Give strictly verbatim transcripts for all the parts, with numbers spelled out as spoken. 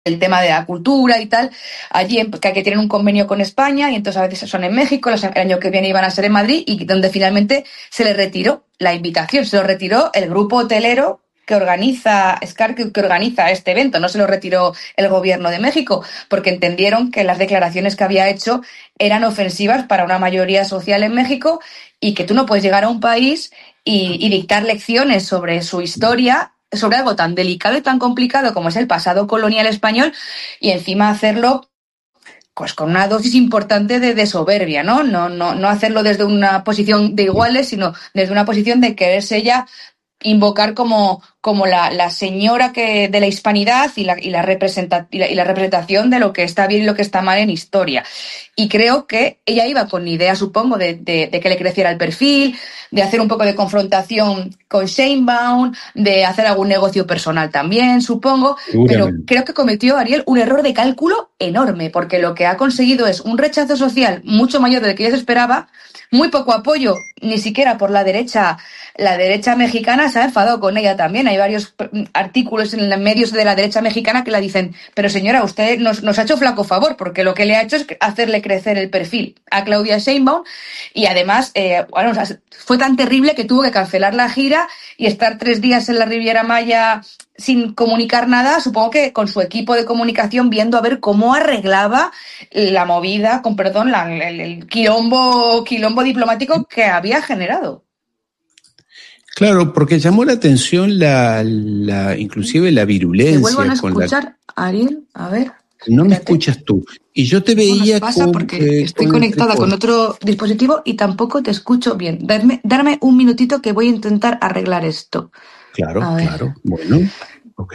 el tema de la cultura y tal, allí en, que, que tienen un convenio con España y entonces a veces son en México, los, el año que viene iban a ser en Madrid y donde finalmente se les retiró la invitación, se lo retiró el grupo hotelero que organiza, Scar, que, que organiza este evento, no se lo retiró el gobierno de México, porque entendieron que las declaraciones que había hecho eran ofensivas para una mayoría social en México y que tú no puedes llegar a un país y, y dictar lecciones sobre su historia, sobre algo tan delicado y tan complicado como es el pasado colonial español, y encima hacerlo pues con una dosis importante de, de soberbia, ¿no? No, no, no hacerlo desde una posición de iguales, sino desde una posición de quererse ya invocar como, como la, la señora que, de la hispanidad y la, y, la representa, y, la, y la representación de lo que está bien y lo que está mal en historia. Y creo que ella iba con idea, supongo, de, de, de que le creciera el perfil, de hacer un poco de confrontación con Sheinbaum, de hacer algún negocio personal también, supongo, pero creo que cometió Ariel un error de cálculo enorme, porque lo que ha conseguido es un rechazo social mucho mayor del que ella se esperaba, muy poco apoyo, ni siquiera por la derecha. La derecha mexicana se ha enfadado con ella también. Hay varios artículos en los medios de la derecha mexicana que la dicen, pero señora, usted nos, nos ha hecho flaco favor, porque lo que le ha hecho es hacerle crecer el perfil a Claudia Sheinbaum y además eh, bueno, fue tan terrible que tuvo que cancelar la gira y estar tres días en la Riviera Maya sin comunicar nada, supongo que con su equipo de comunicación viendo a ver cómo arreglaba la movida, con perdón, la, el, el quilombo, quilombo diplomático que había generado. Claro, porque llamó la atención la, la inclusive la virulencia. ¿Te vuelvo a con escuchar, la... Ariel? A ver. No me escuchas tú. Y yo te veía pasa con, porque eh, estoy con conectada con otro dispositivo y tampoco te escucho bien. Darme, darme un minutito que voy a intentar arreglar esto. Claro, claro. Bueno, ok.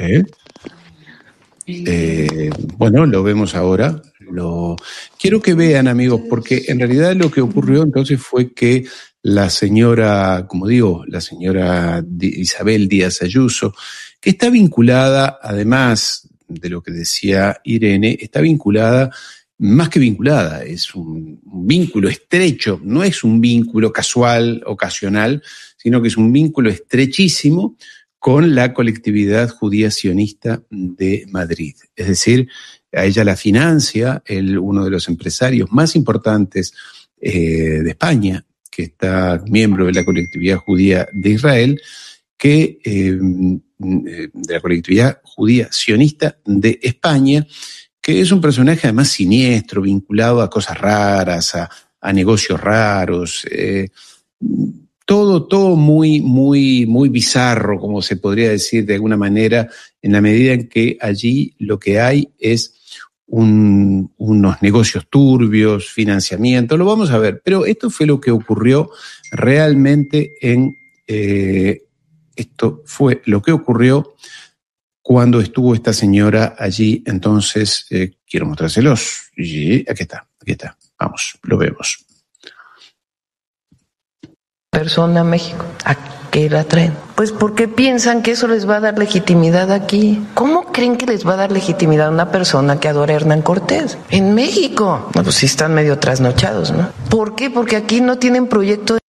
Eh, bueno, lo vemos ahora. Lo... Quiero que vean, amigos, porque en realidad lo que ocurrió entonces fue que la señora, como digo, la señora Isabel Díaz Ayuso, que está vinculada, además de lo que decía Irene, está vinculada, más que vinculada, es un, un vínculo estrecho, no es un vínculo casual, ocasional, sino que es un vínculo estrechísimo con la colectividad judía sionista de Madrid. Es decir, a ella la financia el, uno de los empresarios más importantes eh, de España, que está miembro de la colectividad judía de Israel, que eh, de la colectividad judía sionista de España, que es un personaje además siniestro, vinculado a cosas raras, a, a negocios raros, eh, todo, todo muy, muy, muy bizarro, como se podría decir de alguna manera, en la medida en que allí lo que hay es Un, unos negocios turbios, financiamiento, lo vamos a ver. Pero esto fue lo que ocurrió realmente en, eh, esto fue lo que ocurrió cuando estuvo esta señora allí. Entonces, eh, quiero mostrárselos. Y aquí está, aquí está. Vamos, lo vemos. Persona México. ¿A qué la traen? Pues porque piensan que eso les va a dar legitimidad aquí. ¿Cómo creen que les va a dar legitimidad a una persona que adora a Hernán Cortés? En México. No, pues sí están medio trasnochados, ¿no? ¿Por qué? Porque aquí no tienen proyecto de...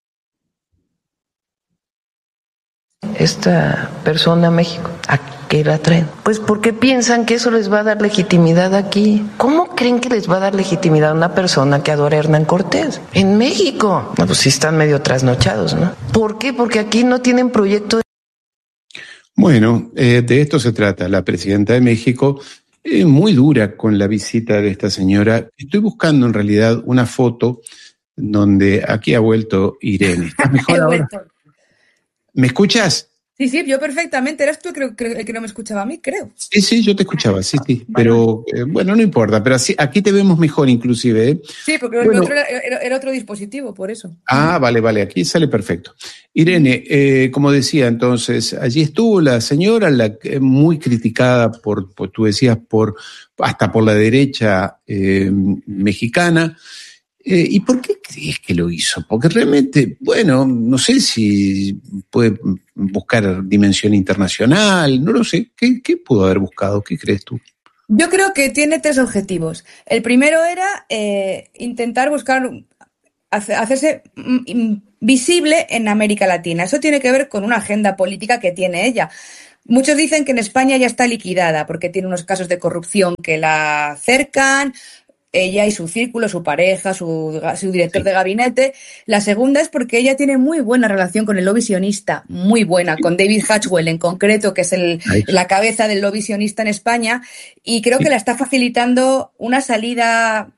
Esta persona México. ¿A qué la traen? Pues porque piensan que eso les va a dar legitimidad aquí. ¿Cómo creen que les va a dar legitimidad a una persona que adora a Hernán Cortés? En México. No, pues sí están medio trasnochados, ¿no? ¿Por qué? Porque aquí no tienen proyecto de... Bueno, eh, de esto se trata. La presidenta de México es muy dura con la visita de esta señora. Estoy buscando en realidad una foto donde aquí ha vuelto Irene. ¿Estás mejor ahora? ¿Me escuchas? Sí, sí, yo perfectamente. Eras tú creo, creo, el que no me escuchaba a mí, creo. Sí, sí, yo te escuchaba, sí, sí. Pero eh, bueno, no importa, pero así, aquí te vemos mejor inclusive. ¿eh? Sí, porque bueno, el otro era, era, era otro dispositivo, por eso. Ah, vale, vale, aquí sale perfecto. Irene, eh, como decía entonces, allí estuvo la señora, la, muy criticada por, por, tú decías, por hasta por la derecha eh, mexicana. Eh, ¿Y por qué crees que lo hizo? Porque realmente, bueno, no sé si puede buscar dimensión internacional, no lo sé. ¿Qué, qué pudo haber buscado? ¿Qué crees tú? Yo creo que tiene tres objetivos. El primero era eh, intentar buscar, hacerse visible en América Latina. Eso tiene que ver con una agenda política que tiene ella. Muchos dicen que en España ya está liquidada porque tiene unos casos de corrupción que la cercan, ella y su círculo, su pareja, su, su director de gabinete. La segunda es porque ella tiene muy buena relación con el lobby sionista, muy buena, con David Hatchwell en concreto, que es el, la cabeza del lobby sionista en España, y creo que la está facilitando una salida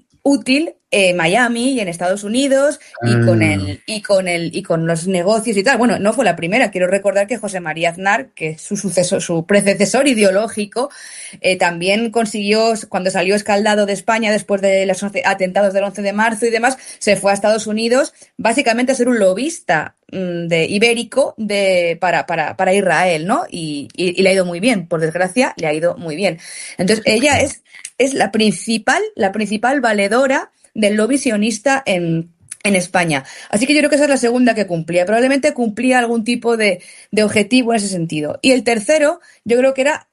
útil en Miami y en Estados Unidos y ah. con el y con el y con los negocios y tal. Bueno, no fue la primera. Quiero recordar que José María Aznar, que es su sucesor, su predecesor ideológico, eh, también consiguió, cuando salió escaldado de España después de los atentados del once de marzo y demás, se fue a Estados Unidos básicamente a ser un lobista de ibérico de para para para Israel, ¿no? Y, y, y le ha ido muy bien, por desgracia, le ha ido muy bien. Entonces, ella es es la principal la principal valedora del lobby sionista en, en España. Así que yo creo que esa es la segunda que cumplía. Probablemente cumplía algún tipo de, de objetivo en ese sentido. Y el tercero, yo creo que era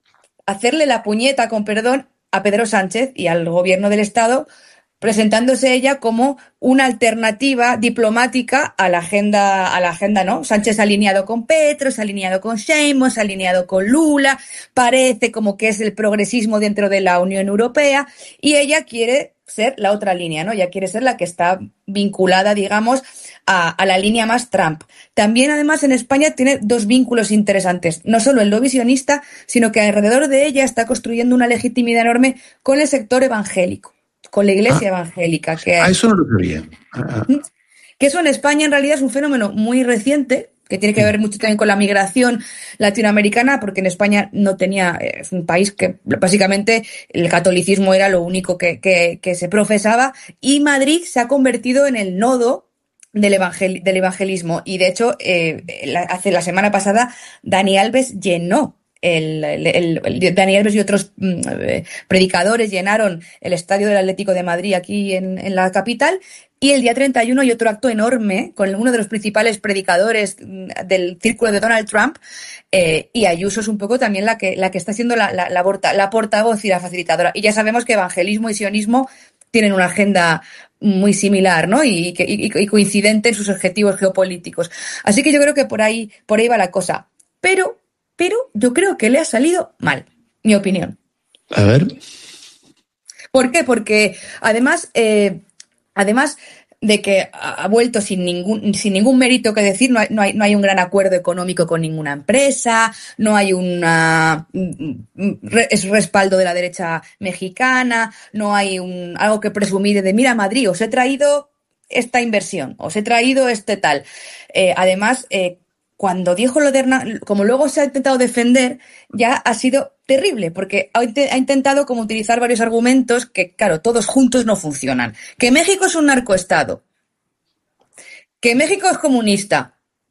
hacerle la puñeta, con perdón, a Pedro Sánchez y al gobierno del Estado, presentándose ella como una alternativa diplomática a la agenda, a la agenda, ¿no? Sánchez alineado con Petro, se ha alineado con Sheinbaum, se ha alineado con Lula, parece como que es el progresismo dentro de la Unión Europea, y ella quiere ser la otra línea, ¿no? Ella quiere ser la que está vinculada, digamos, a, a la línea más Trump. También, además, en España tiene dos vínculos interesantes. No solo el lobby sionista, sino que alrededor de ella está construyendo una legitimidad enorme con el sector evangélico, con la iglesia ah, evangélica. Que ah, eso no lo sabía. Ah, ah. Que eso en España en realidad es un fenómeno muy reciente, que tiene que ver mucho también con la migración latinoamericana, porque en España no tenía, es un país que básicamente el catolicismo era lo único que, que, que se profesaba, y Madrid se ha convertido en el nodo del, evangel, del evangelismo. Y de hecho, eh, la, hace la semana pasada, Dani Alves llenó El, el, el, el Dani Alves y otros eh, predicadores llenaron el estadio del Atlético de Madrid aquí en, en la capital, y el día treinta y uno hay otro acto enorme con uno de los principales predicadores del círculo de Donald Trump, eh, y Ayuso es un poco también la que, la que está siendo la, la, la, porta, la portavoz y la facilitadora, y ya sabemos que evangelismo y sionismo tienen una agenda muy similar, ¿no? Y, y, y coincidente en sus objetivos geopolíticos. Así que yo creo que por ahí, por ahí va la cosa. Pero Pero yo creo que le ha salido mal, mi opinión. A ver. ¿Por qué? Porque además, eh, además de que ha vuelto sin ningún, sin ningún mérito que decir, no hay, no hay, no hay un gran acuerdo económico con ninguna empresa, no hay una es respaldo de la derecha mexicana, no hay un algo que presumir de mira Madrid, os he traído esta inversión, os he traído este tal. Eh, además, eh, cuando dijo lo de Hernán, como luego se ha intentado defender, ya ha sido terrible, porque ha, ha intentado como utilizar varios argumentos que, claro, todos juntos no funcionan. Que México es un narcoestado, que México es comunista,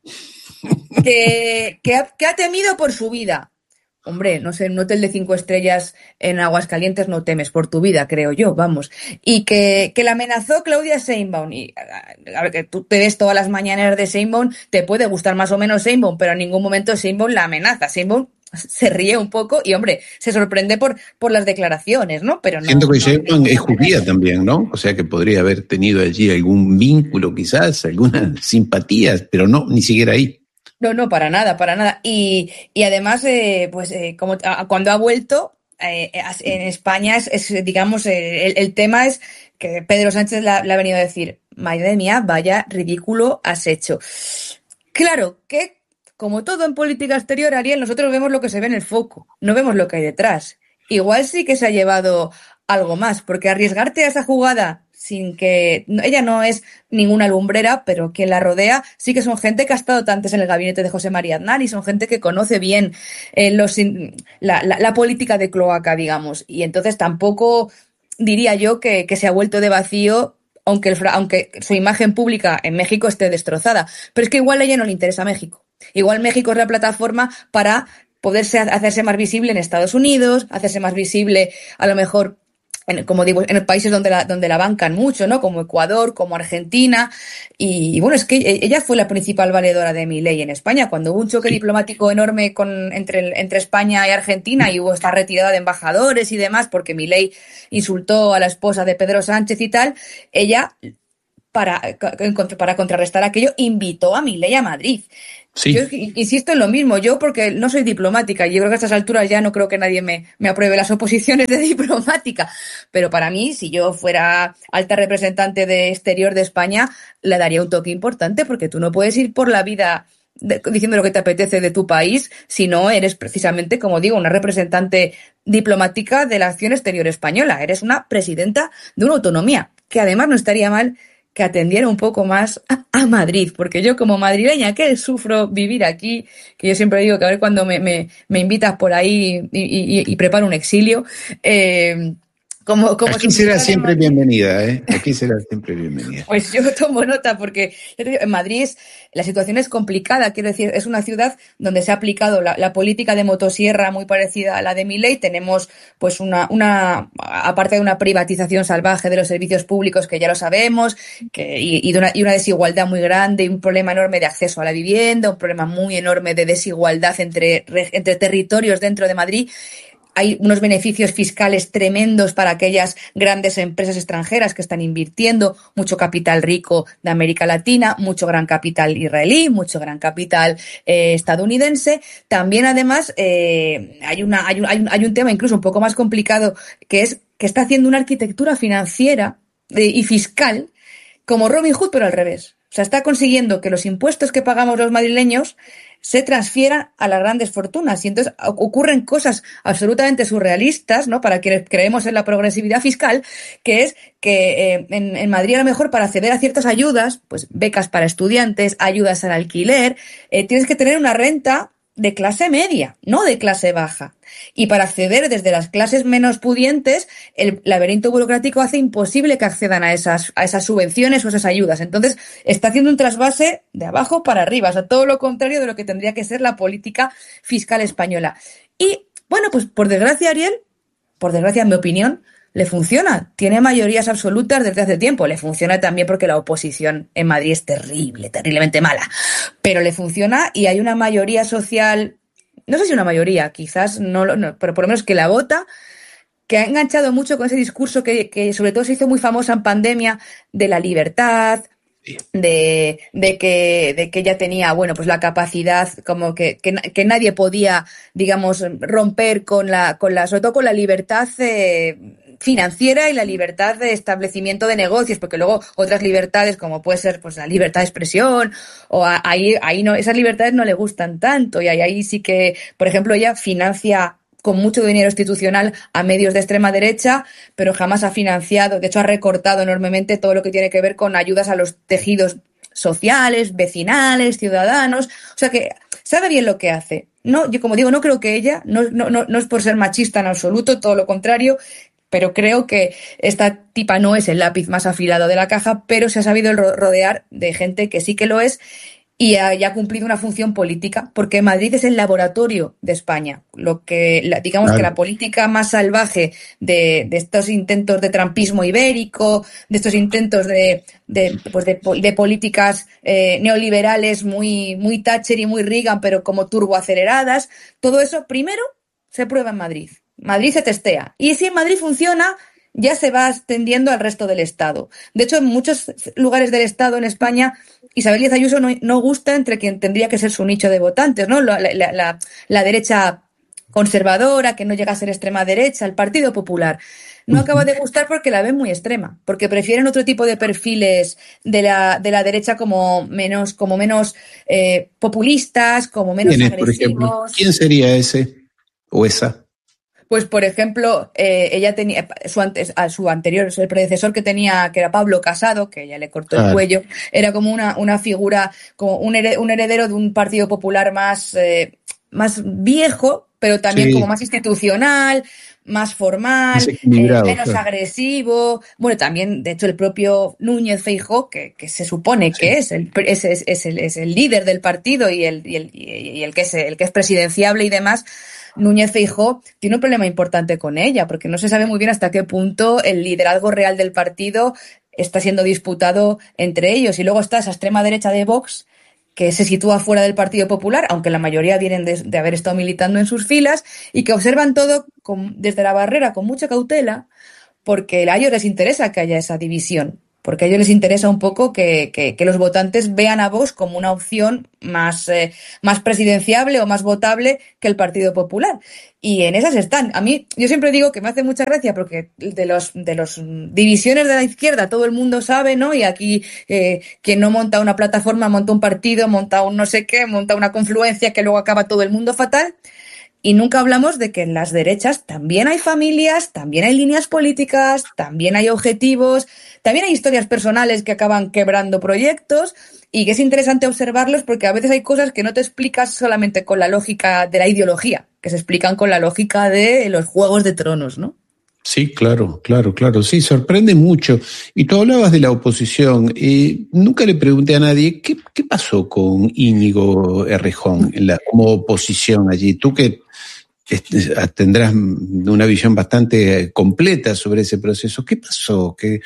que, que, ha, que ha temido por su vida. Hombre, no sé, en un hotel de cinco estrellas en Aguascalientes no temes por tu vida, creo yo, vamos. Y que, que la amenazó Claudia Sheinbaum. Y a ver, que tú te ves todas las mañaneras de Sheinbaum, te puede gustar más o menos Sheinbaum, pero en ningún momento Sheinbaum la amenaza. Sheinbaum se ríe un poco y, hombre, se sorprende por, por las declaraciones, ¿no? Pero no. Siento que no, Sheinbaum no, es judía también, ¿no? O sea que podría haber tenido allí algún vínculo quizás, algunas simpatías, pero no, ni siquiera ahí. No, no, para nada, para nada. Y, y además, eh, pues eh, como a, cuando ha vuelto eh, en España, es, es digamos, eh, el, el tema es que Pedro Sánchez le ha venido a decir, madre mía, vaya ridículo has hecho. Claro que, como todo en política exterior, Ariel, nosotros vemos lo que se ve en el foco, no vemos lo que hay detrás. Igual sí que se ha llevado algo más, porque arriesgarte a esa jugada sin que... Ella no es ninguna lumbrera, pero quien la rodea sí que son gente que ha estado antes en el gabinete de José María Aznar y son gente que conoce bien eh, los, la, la, la política de cloaca, digamos. Y entonces tampoco diría yo que, que se ha vuelto de vacío, aunque, el, aunque su imagen pública en México esté destrozada. Pero es que igual a ella no le interesa México. Igual México es la plataforma para poderse hacerse más visible en Estados Unidos, hacerse más visible a lo mejor... En, como digo, en países donde la, donde la bancan mucho, ¿no? Como Ecuador, como Argentina. Y, y bueno, es que ella fue la principal valedora de Milei en España. Cuando hubo un choque diplomático enorme con, entre, entre España y Argentina y hubo esta retirada de embajadores y demás porque Milei insultó a la esposa de Pedro Sánchez y tal, ella, para, para contrarrestar aquello, invitó a Milei a Madrid. Sí. Yo insisto en lo mismo, yo porque no soy diplomática y yo creo que a estas alturas ya no creo que nadie me, me apruebe las oposiciones de diplomática, pero para mí, si yo fuera alta representante de exterior de España, le daría un toque importante porque tú no puedes ir por la vida de, diciendo lo que te apetece de tu país si no eres precisamente, como digo, una representante diplomática de la acción exterior española, eres una presidenta de una autonomía, que además no estaría mal que atendiera un poco más a, a Madrid, porque yo como madrileña que sufro vivir aquí, que yo siempre digo que a ver cuando me, me, me invitas por ahí y, y, y preparo un exilio, eh, como, como aquí será siempre bienvenida, ¿eh? Aquí será siempre bienvenida. Pues yo tomo nota porque en Madrid es, la situación es complicada, quiero decir, es una ciudad donde se ha aplicado la, la política de motosierra muy parecida a la de Milei. Tenemos pues una, una, aparte de una privatización salvaje de los servicios públicos que ya lo sabemos, que, y, y, de una, y una desigualdad muy grande, y un problema enorme de acceso a la vivienda, un problema muy enorme de desigualdad entre, entre territorios dentro de Madrid. Hay unos beneficios fiscales tremendos para aquellas grandes empresas extranjeras que están invirtiendo, mucho capital rico de América Latina, mucho gran capital israelí, mucho gran capital eh, estadounidense. También, además, eh, hay, una, hay, un, hay, un, hay un tema incluso un poco más complicado, que es que está haciendo una arquitectura financiera eh, y fiscal como Robin Hood, pero al revés. O sea, está consiguiendo que los impuestos que pagamos los madrileños se transfieran a las grandes fortunas y entonces ocurren cosas absolutamente surrealistas, ¿no? Para quienes creemos en la progresividad fiscal, que es que eh, en, en Madrid a lo mejor para acceder a ciertas ayudas, pues becas para estudiantes, ayudas al alquiler, eh, tienes que tener una renta de clase media, no de clase baja. Y para acceder desde las clases menos pudientes, el laberinto burocrático hace imposible que accedan a esas, a esas subvenciones o esas ayudas. Entonces, está haciendo un trasvase de abajo para arriba, o sea, todo lo contrario de lo que tendría que ser la política fiscal española. Y, bueno, pues por desgracia, Ariel, por desgracia, en mi opinión, le funciona. Tiene mayorías absolutas desde hace tiempo. Le funciona también porque la oposición en Madrid es terrible, terriblemente mala. Pero le funciona y hay una mayoría social, no sé si una mayoría, quizás no, no pero por lo menos que la vota, que ha enganchado mucho con ese discurso que, que sobre todo se hizo muy famosa en pandemia de la libertad, de, de que de que ella tenía, bueno, pues la capacidad como que, que, que nadie podía, digamos, romper con la, con la, sobre todo con la libertad eh, financiera y la libertad de establecimiento de negocios, porque luego otras libertades como puede ser pues la libertad de expresión o a, ahí ahí no, esas libertades no le gustan tanto y ahí, ahí sí que, por ejemplo, ella financia con mucho dinero institucional a medios de extrema derecha, pero jamás ha financiado, de hecho ha recortado enormemente todo lo que tiene que ver con ayudas a los tejidos sociales, vecinales, ciudadanos, o sea que sabe bien lo que hace. No, yo como digo, no creo que ella, no, no, no, no es por ser machista en absoluto, todo lo contrario, pero creo que esta tipa no es el lápiz más afilado de la caja, pero se ha sabido rodear de gente que sí que lo es y ha, ya ha cumplido una función política, porque Madrid es el laboratorio de España. Lo que, la, digamos claro. que la política más salvaje de, de estos intentos de trampismo ibérico, de estos intentos de, de, pues de, de políticas eh, neoliberales muy, muy Thatcher y muy Reagan, pero como turboaceleradas, todo eso primero se prueba en Madrid. Madrid se testea. Y si en Madrid funciona, ya se va extendiendo al resto del Estado. De hecho, en muchos lugares del Estado en España, Isabel Díaz Ayuso no, no gusta entre quien tendría que ser su nicho de votantes, ¿no? La, la, la, la derecha conservadora, que no llega a ser extrema derecha, el Partido Popular. No acaba de gustar porque la ven muy extrema, porque prefieren otro tipo de perfiles de la, de la derecha como menos, como menos eh, populistas, como menos ¿Quién es, agresivos. por ejemplo? ¿Quién sería ese o esa? Pues, por ejemplo, eh, ella tenía su, antes, a su anterior, el predecesor que tenía, que era Pablo Casado, que ella le cortó claro. el cuello, era como una, una figura, como un heredero, un heredero de un Partido Popular más, eh, más viejo, pero también sí. como más institucional, más formal, eh, menos claro. agresivo. Bueno, también, de hecho, el propio Núñez Feijóo, que, que se supone sí. que es el, es, es, es, el, es el líder del partido y el, y el, y el que es, el que es presidenciable y demás, Núñez Feijóo tiene un problema importante con ella, porque no se sabe muy bien hasta qué punto el liderazgo real del partido está siendo disputado entre ellos. Y luego está esa extrema derecha de Vox, que se sitúa fuera del Partido Popular, aunque la mayoría vienen de, de haber estado militando en sus filas, y que observan todo con, desde la barrera con mucha cautela, porque a ellos les interesa que haya esa división. porque a ellos les interesa un poco que, que, que los votantes vean a Vox como una opción más, eh, más presidenciable o más votable que el Partido Popular. Y en esas están. A mí, yo siempre digo que me hace mucha gracia porque de los de los divisiones de la izquierda todo el mundo sabe, ¿no? Y aquí eh, quien no monta una plataforma monta un partido, monta un no sé qué, monta una confluencia que luego acaba todo el mundo fatal. Y nunca hablamos de que en las derechas también hay familias, también hay líneas políticas, también hay objetivos, también hay historias personales que acaban quebrando proyectos y que es interesante observarlos porque a veces hay cosas que no te explicas solamente con la lógica de la ideología, que se explican con la lógica de los Juegos de Tronos, ¿no? Sí, claro, claro, claro. Sí, sorprende mucho. Y tú hablabas de la oposición. Eh, nunca le pregunté a nadie qué, qué pasó con Íñigo Errejón en la, como oposición allí. Tú que este, tendrás una visión bastante completa sobre ese proceso. ¿Qué pasó? ¿Qué,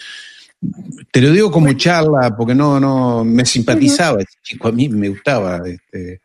te lo digo como charla porque no, no me simpatizaba ese chico, a mí me gustaba. Este.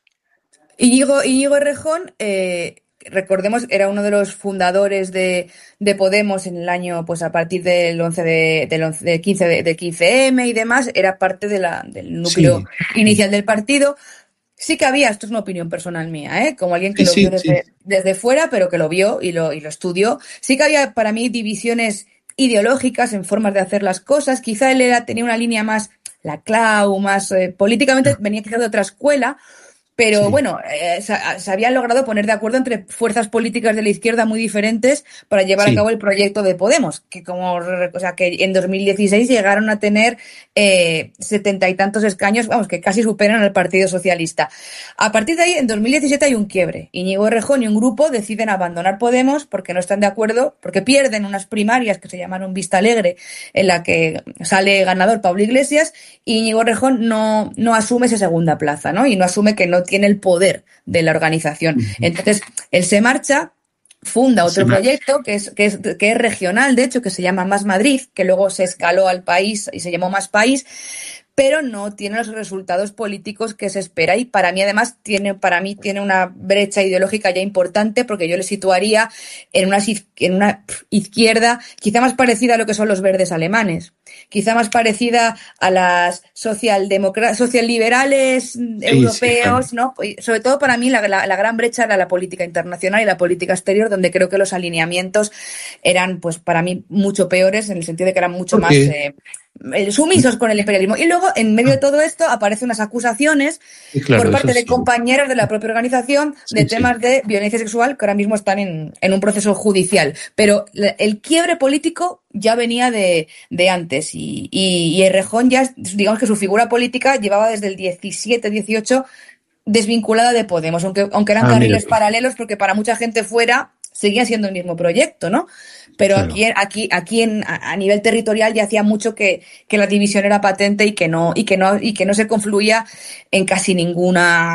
Íñigo, Íñigo Errejón, eh, recordemos, era uno de los fundadores de, de Podemos en el año, pues a partir del once de, del once, del quince de, del quince eme y demás, era parte de la, del núcleo sí. inicial del partido. Sí que había, esto es una opinión personal mía, ¿eh? Como alguien que sí, lo vio sí, desde, sí. desde fuera, pero que lo vio y lo, y lo estudió. Sí que había para mí divisiones ideológicas en formas de hacer las cosas. Quizá él era, tenía una línea más, la clau, más eh, políticamente, venía quizá de otra escuela. Pero sí. bueno, eh, se, se habían logrado poner de acuerdo entre fuerzas políticas de la izquierda muy diferentes para llevar sí. a cabo el proyecto de Podemos, que como, o sea, que en dos mil dieciséis llegaron a tener eh, setenta y tantos escaños, vamos, que casi superan al Partido Socialista. A partir de ahí, en dos mil diecisiete hay un quiebre. Íñigo Errejón y un grupo deciden abandonar Podemos porque no están de acuerdo, porque pierden unas primarias que se llamaron Vista Alegre, en la que sale ganador Pablo Iglesias, y Íñigo Errejón no, no asume esa segunda plaza, ¿no? Y no asume que no tiene el poder de la organización. Entonces, él se marcha, funda otro proyecto que es, que es, que es regional, de hecho, que se llama Más Madrid, que luego se escaló al país y se llamó Más País, pero no tiene los resultados políticos que se espera y para mí además tiene, para mí tiene una brecha ideológica ya importante porque yo le situaría en una, en una izquierda quizá más parecida a lo que son los verdes alemanes, quizá más parecida a las socialdemocra- socialliberales sí, europeos, sí, claro. ¿no? Sobre todo para mí la, la, la gran brecha era la política internacional y la política exterior, donde creo que los alineamientos eran, pues para mí, mucho peores en el sentido de que eran mucho más eh, sumisos con el imperialismo. Y luego, en medio de todo esto, aparecen unas acusaciones sí, claro, por parte de sí. compañeros de la propia organización de sí, temas sí. de violencia sexual que ahora mismo están en, en un proceso judicial. Pero el quiebre político ya venía de, de antes y, y, y Errejón ya, digamos que su figura política llevaba desde el diecisiete, dieciocho desvinculada de Podemos, aunque, aunque eran ah, carriles mira. paralelos porque para mucha gente fuera seguía siendo el mismo proyecto, ¿no? Pero claro. aquí, aquí, aquí en, a nivel territorial ya hacía mucho que, que la división era patente y que no, y que no, y que no se confluía en casi ningún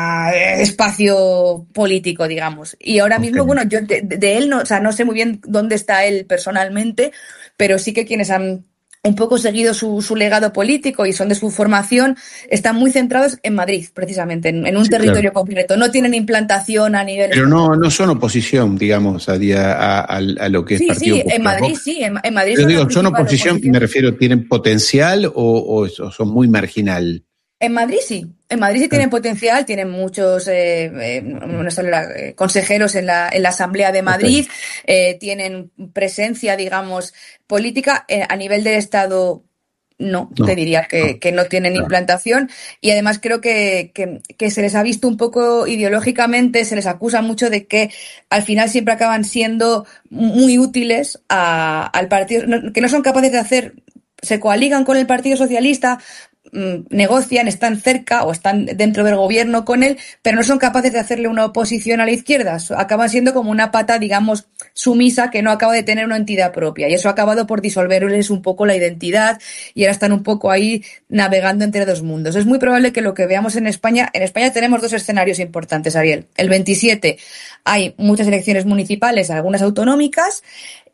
espacio político, digamos. Y ahora okay. mismo, bueno, yo de, de él no, o sea, no sé muy bien dónde está él personalmente, pero sí que quienes han un poco seguido su, su legado político y son de su formación, están muy centrados en Madrid, precisamente, en, en un sí, territorio claro. concreto. No tienen implantación a nivel... Pero no, no son oposición, digamos, a, día, a, a, a lo que es sí, Partido Sí, Popular. en Madrid sí, en, en Madrid Pero son digo, son oposición, oposición, me refiero, ¿tienen potencial o, o, o son muy marginal? En Madrid sí, en Madrid sí tienen potencial, tienen muchos eh, eh, consejeros en la, en la Asamblea de Madrid, okay. eh, tienen presencia, digamos, política. Eh, a nivel del Estado, no, no te diría que no, que no tienen no. implantación y además creo que, que, que se les ha visto un poco ideológicamente, se les acusa mucho de que al final siempre acaban siendo muy útiles a, al partido, que no son capaces de hacer, se coaligan con el Partido Socialista, negocian, están cerca o están dentro del gobierno con él, pero no son capaces de hacerle una oposición a la izquierda. Acaban siendo como una pata, digamos, sumisa que no acaba de tener una entidad propia. Y eso ha acabado por disolverles un poco la identidad y ahora están un poco ahí navegando entre dos mundos. Es muy probable que lo que veamos en España, en España tenemos dos escenarios importantes, Ariel. El veintisiete hay muchas elecciones municipales, algunas autonómicas,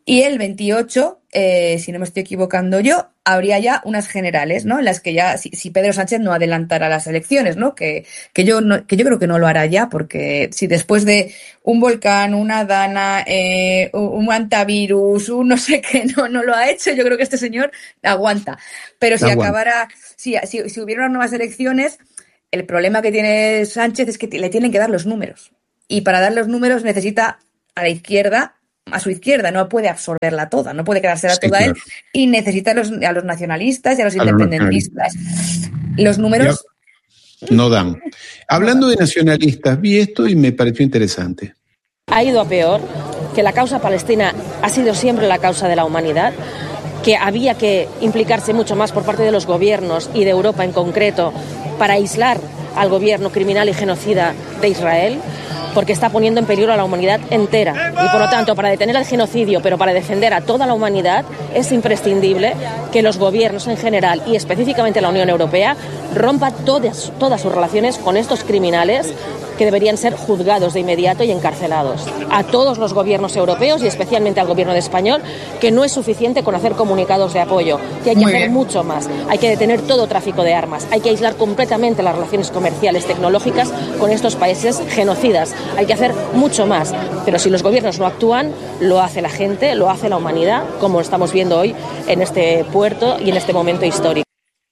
Y el veintiocho, eh, si no me estoy equivocando yo, habría ya unas generales, ¿no? En las que ya, si, si Pedro Sánchez no adelantara las elecciones, ¿no? Que, que yo no, que yo creo que no lo hará ya, porque si después de un volcán, una dana, eh, un antivirus, un no sé qué, no, no lo ha hecho, yo creo que este señor aguanta. Pero si Aguanta. acabara, si, si, si hubiera unas nuevas elecciones, el problema que tiene Sánchez es que le tienen que dar los números. Y para dar los números necesita a la izquierda, a su izquierda, no puede absorberla toda, no puede quedársela Sí, toda claro. él, y necesita a los, a los nacionalistas y a los A los independentistas. Los números no dan. Hablando de nacionalistas, vi esto y me pareció interesante. Ha ido a peor, que la causa palestina ha sido siempre la causa de la humanidad, que había que implicarse mucho más por parte de los gobiernos y de Europa en concreto para aislar al gobierno criminal y genocida de Israel, porque está poniendo en peligro a la humanidad entera. Y por lo tanto, para detener el genocidio, pero para defender a toda la humanidad, es imprescindible que los gobiernos en general y específicamente la Unión Europea rompa todas, todas sus relaciones con estos criminales que deberían ser juzgados de inmediato y encarcelados. A todos los gobiernos europeos y especialmente al gobierno de español, que no es suficiente con hacer comunicados de apoyo, que hay que Muy hacer bien. mucho más. Hay que detener todo tráfico de armas, hay que aislar completamente las relaciones comerciales, tecnológicas con estos países genocidas. Hay que hacer mucho más. Pero si los gobiernos no actúan, lo hace la gente, lo hace la humanidad, como estamos viendo hoy en este puerto y en este momento histórico.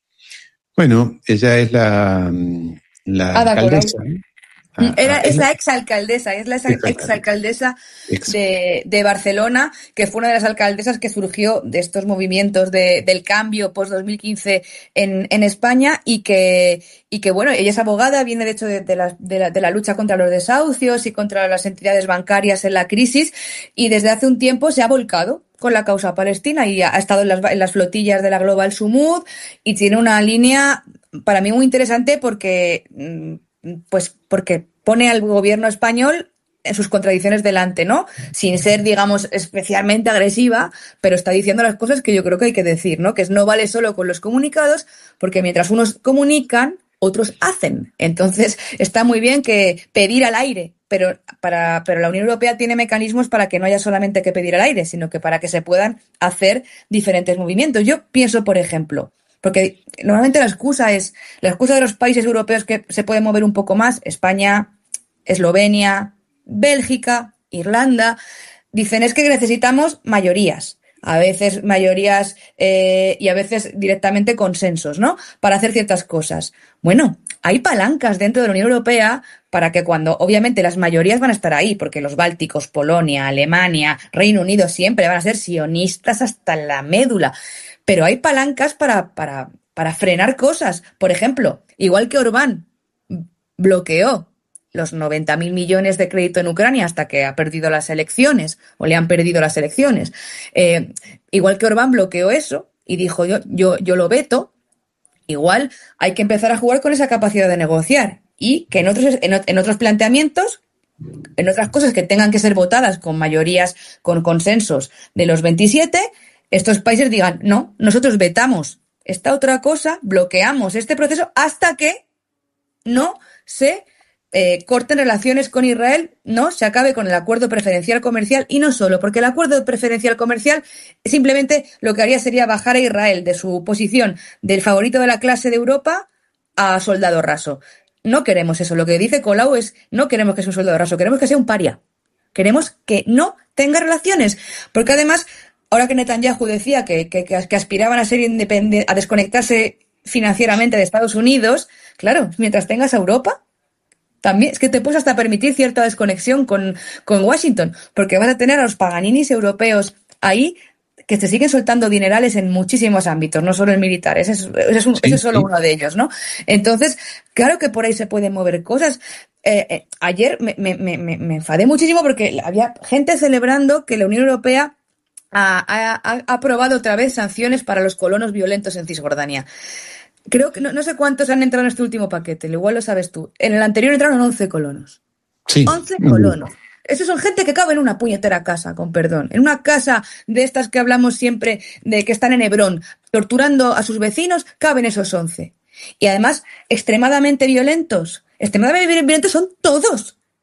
Bueno, ella es la, la Ada Colau. alcaldesa. ¿no? Ah, Era, ah, es la exalcaldesa, es la exalcaldesa Ex. de, de Barcelona, que fue una de las alcaldesas que surgió de estos movimientos de, del cambio post dos mil quince en, en España y que, y que, bueno, ella es abogada, viene de hecho de, de, la, de, la, de la lucha contra los desahucios y contra las entidades bancarias en la crisis, y desde hace un tiempo se ha volcado con la causa palestina y ha estado en las, en las flotillas de la Global Sumud y tiene una línea para mí muy interesante porque... pues porque pone al gobierno español en sus contradicciones delante, ¿no? Sin ser, digamos, especialmente agresiva, pero está diciendo las cosas que yo creo que hay que decir, ¿no? Que no vale solo con los comunicados, porque mientras unos comunican, otros hacen. Entonces, está muy bien que pedir al aire, pero para pero la Unión Europea tiene mecanismos para que no haya solamente que pedir al aire, sino que para que se puedan hacer diferentes movimientos. Yo pienso, por ejemplo, porque normalmente la excusa es, la excusa de los países europeos que se pueden mover un poco más, España, Eslovenia, Bélgica, Irlanda, dicen es que necesitamos mayorías, a veces mayorías eh, y a veces directamente consensos, ¿no? Para hacer ciertas cosas. Bueno, hay palancas dentro de la Unión Europea para que cuando, obviamente las mayorías van a estar ahí, porque los bálticos, Polonia, Alemania, Reino Unido siempre van a ser sionistas hasta la médula. Pero hay palancas para, para, para frenar cosas. Por ejemplo, igual que Orbán bloqueó los noventa mil millones de crédito en Ucrania hasta que ha perdido las elecciones, o le han perdido las elecciones. Eh, igual que Orbán bloqueó eso y dijo yo, yo, yo lo veto, igual hay que empezar a jugar con esa capacidad de negociar. Y que en otros, en, en otros planteamientos, en otras cosas que tengan que ser votadas con mayorías, con consensos de los veintisiete, estos países digan, no, nosotros vetamos esta otra cosa, bloqueamos este proceso hasta que no se eh, corten relaciones con Israel, no se acabe con el acuerdo preferencial comercial, y no solo, porque el acuerdo preferencial comercial simplemente lo que haría sería bajar a Israel de su posición del favorito de la clase de Europa a soldado raso. No queremos eso, lo que dice Colau es, no queremos que sea un soldado raso, queremos que sea un paria. Queremos que no tenga relaciones, porque además... Ahora que Netanyahu decía que, que, que aspiraban a ser independientes, a desconectarse financieramente de Estados Unidos, claro, mientras tengas a Europa, también es que te puedes hasta permitir cierta desconexión con, con Washington, porque vas a tener a los paganinis europeos ahí que te siguen soltando dinerales en muchísimos ámbitos, no solo en militares, ese es, ese es, un, sí, ese es solo sí. uno de ellos, ¿no? Entonces, claro que por ahí se pueden mover cosas. Eh, eh, ayer me, me, me, me enfadé muchísimo porque había gente celebrando que la Unión Europea Ha, ha, ha aprobado otra vez sanciones para los colonos violentos en Cisjordania. Creo que no, no sé cuántos han entrado en este último paquete, igual lo sabes tú. En el anterior entraron once colonos. Sí. once colonos. Esos son gente que cabe en una puñetera casa, con perdón. En una casa de estas que hablamos siempre de que están en Hebrón, torturando a sus vecinos, caben esos once. Y además, extremadamente violentos. Extremadamente violentos son todos.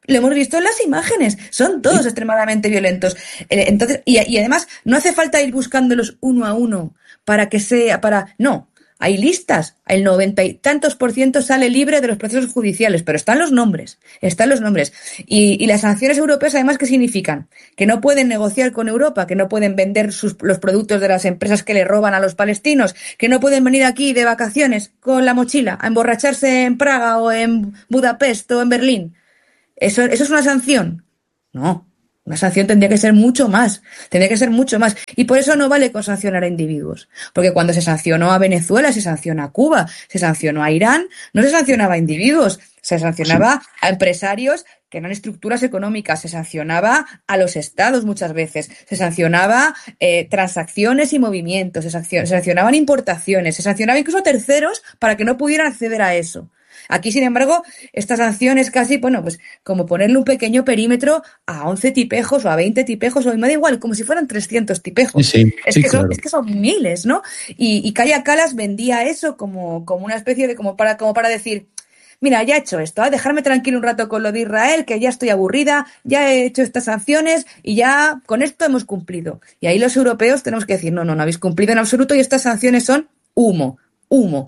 Lo hemos visto en las imágenes, son todos sí. extremadamente violentos. Eh, entonces, y, y además, no hace falta ir buscándolos uno a uno para que sea, para, no, hay listas, el noventa y tantos por ciento sale libre de los procesos judiciales, pero están los nombres, están los nombres. Y, y las sanciones europeas, además, ¿qué significan? Que no pueden negociar con Europa, que no pueden vender sus, los productos de las empresas que le roban a los palestinos, que no pueden venir aquí de vacaciones con la mochila a emborracharse en Praga o en Budapest o en Berlín. ¿Eso, ¿Eso es una sanción? No, una sanción tendría que ser mucho más, tendría que ser mucho más. Y por eso no vale con sancionar a individuos. Porque cuando se sancionó a Venezuela, se sancionó a Cuba, se sancionó a Irán, no se sancionaba a individuos, se sancionaba sí. a empresarios que eran estructuras económicas, se sancionaba a los estados muchas veces, se sancionaba eh, transacciones y movimientos, se, sancion- se sancionaban importaciones, se sancionaba incluso a terceros para que no pudieran acceder a eso. Aquí, sin embargo, esta sanción es casi, bueno, pues como ponerle un pequeño perímetro a once tipejos o a veinte tipejos, o me da igual, como si fueran trescientos tipejos. Sí, es, sí, que son, claro. es que son miles, ¿no? Y, y Kaja Kallas vendía eso como, como una especie de, como para, como para decir, mira, ya he hecho esto, ¿eh? Dejarme tranquilo un rato con lo de Israel, que ya estoy aburrida, ya he hecho estas sanciones y ya con esto hemos cumplido. Y ahí los europeos tenemos que decir, no, no, no habéis cumplido en absoluto y estas sanciones son humo, humo.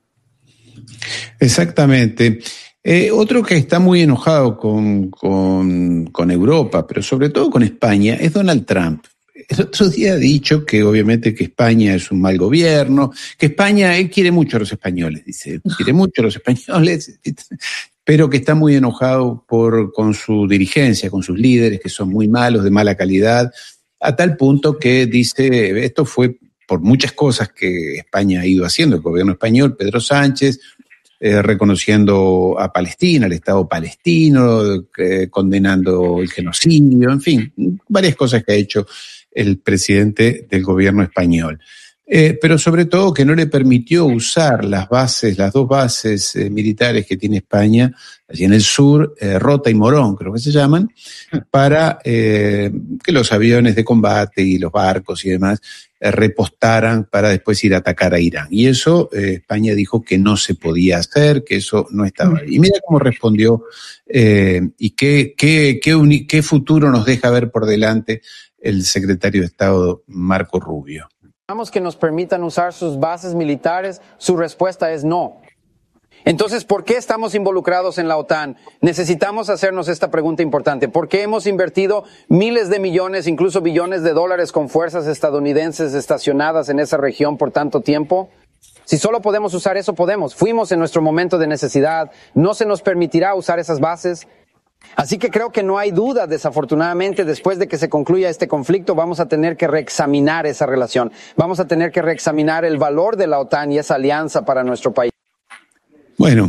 Exactamente. Eh, otro que está muy enojado con, con, con Europa, pero sobre todo con España, es Donald Trump. El otro día ha dicho que obviamente que España es un mal gobierno, que España, él quiere mucho a los españoles, dice, quiere mucho a los españoles, pero que está muy enojado por, con su dirigencia, con sus líderes, que son muy malos, de mala calidad, a tal punto que dice, esto fue por muchas cosas que España ha ido haciendo, el gobierno español, Pedro Sánchez, Eh, reconociendo a Palestina, al Estado palestino, eh, condenando el genocidio, en fin, varias cosas que ha hecho el presidente del gobierno español. Eh, pero sobre todo que no le permitió usar las bases, las dos bases eh, militares que tiene España, allí en el sur, eh, Rota y Morón, creo que se llaman, para eh, que los aviones de combate y los barcos y demás eh, repostaran para después ir a atacar a Irán. Y eso eh, España dijo que no se podía hacer, que eso no estaba ahí. Y mira cómo respondió eh, y qué, qué, qué, uni- qué futuro nos deja ver por delante el secretario de Estado Marco Rubio. Que nos permitan usar sus bases militares, su respuesta es no. Entonces, ¿por qué estamos involucrados en la OTAN? Necesitamos hacernos esta pregunta importante. ¿Por qué hemos invertido miles de millones, incluso billones de dólares con fuerzas estadounidenses estacionadas en esa región por tanto tiempo? Si solo podemos usar eso, podemos. Fuimos en nuestro momento de necesidad. No se nos permitirá usar esas bases. Así que creo que no hay duda, desafortunadamente, después de que se concluya este conflicto, vamos a tener que reexaminar esa relación. Vamos a tener que reexaminar el valor de la OTAN y esa alianza para nuestro país. Bueno,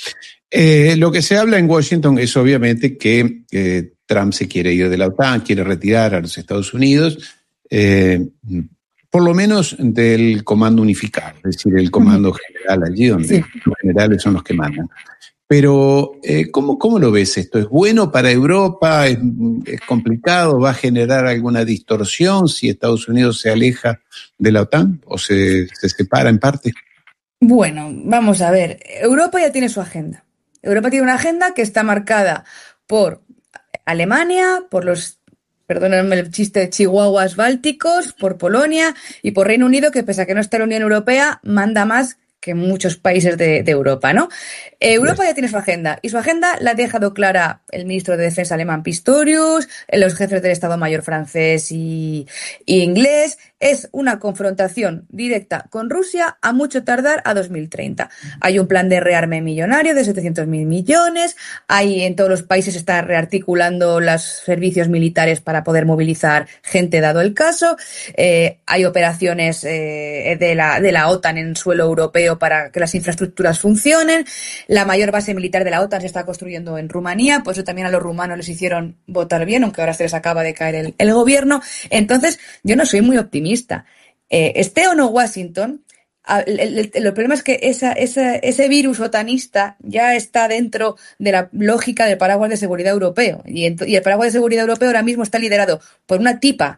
eh, lo que se habla en Washington es obviamente que eh, Trump se quiere ir de la OTAN, quiere retirar a los Estados Unidos, eh, por lo menos del comando unificado, es decir, el comando general allí, donde sí. los generales son los que mandan. Pero, eh, ¿cómo, ¿cómo lo ves esto? ¿Es bueno para Europa? ¿Es, es complicado? ¿Va a generar alguna distorsión si Estados Unidos se aleja de la OTAN o se, se separa en parte? Bueno, vamos a ver. Europa ya tiene su agenda. Europa tiene una agenda que está marcada por Alemania, por los, perdónenme el chiste de chihuahuas bálticos, por Polonia y por Reino Unido, que pese a que no está en la Unión Europea, manda más que muchos países de, de Europa, ¿no? Eh, Europa ya tiene su agenda, y su agenda la ha dejado clara el ministro de Defensa alemán Pistorius, los jefes del Estado Mayor francés y, y inglés. Es una confrontación directa con Rusia a mucho tardar a dos mil treinta. Hay un plan de rearme millonario de setecientos mil millones, hay en todos los países se está rearticulando los servicios militares para poder movilizar gente dado el caso, eh, hay operaciones eh, de la, de la OTAN en suelo europeo para que las infraestructuras funcionen. La mayor base militar de la OTAN se está construyendo en Rumanía, por eso también a los rumanos les hicieron votar bien, aunque ahora se les acaba de caer el, el gobierno. Entonces, yo no soy muy optimista. Eh, esté o no Washington, el, el, el, el problema es que esa, esa, ese virus otanista ya está dentro de la lógica del paraguas de seguridad europeo. Y, en, y el paraguas de seguridad europeo ahora mismo está liderado por una tipa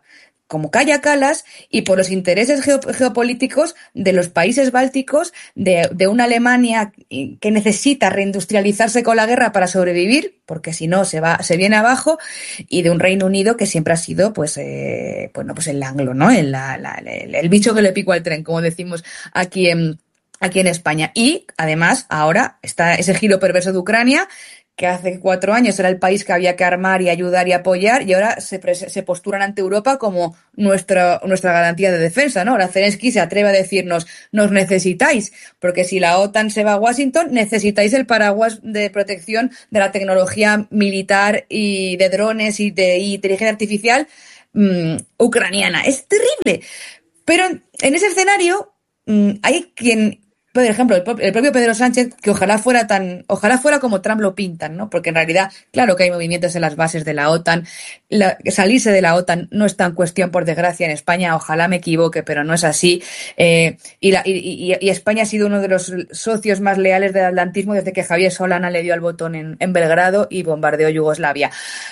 como Kaja Kallas y por los intereses geopolíticos de los países bálticos, de, de una Alemania que necesita reindustrializarse con la guerra para sobrevivir, porque si no se va, se viene abajo, y de un Reino Unido que siempre ha sido, pues, eh, pues no, pues el anglo, ¿no? El, la, la, el, el bicho que le pico al tren, como decimos aquí en, aquí en España. Y además ahora está ese giro perverso de Ucrania, que hace cuatro años era el país que había que armar y ayudar y apoyar, y ahora se, se posturan ante Europa como nuestra, nuestra garantía de defensa, ¿no? Ahora Zelensky se atreve a decirnos, nos necesitáis, porque si la OTAN se va a Washington, necesitáis el paraguas de protección de la tecnología militar y de drones y de y inteligencia artificial mmm, ucraniana. Es terrible. Pero en ese escenario mmm, hay quien... Por ejemplo, el propio Pedro Sánchez, que ojalá fuera tan, ojalá fuera como Trump lo pintan, ¿no? Porque en realidad, claro que hay movimientos en las bases de la OTAN. La, salirse de la OTAN no está en cuestión, por desgracia, en España. Ojalá me equivoque, pero no es así. Eh, y, la, y, y, y España ha sido uno de los socios más leales del atlantismo desde que Javier Solana le dio al botón en, en Belgrado y bombardeó Yugoslavia.